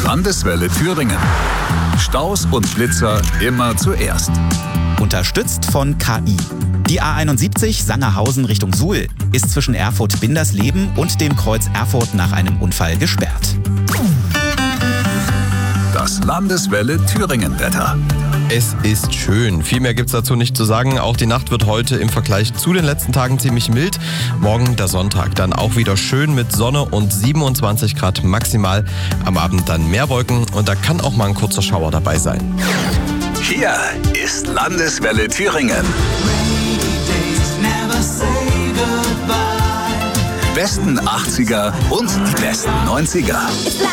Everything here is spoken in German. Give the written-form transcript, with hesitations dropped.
Landeswelle Thüringen. Staus und Blitzer immer zuerst. Unterstützt von KI. Die A71 Sangerhausen Richtung Suhl ist zwischen Erfurt-Bindersleben und dem Kreuz Erfurt nach einem Unfall gesperrt. Das Landeswelle Thüringen-Wetter. Es ist schön. Viel mehr gibt's dazu nicht zu sagen. Auch die Nacht wird heute im Vergleich zu den letzten Tagen ziemlich mild. Morgen der Sonntag dann auch wieder schön mit Sonne und 27 Grad maximal. Am Abend dann mehr Wolken und da kann auch mal ein kurzer Schauer dabei sein. Hier ist Landeswelle Thüringen. Die besten 80er und die besten 90er.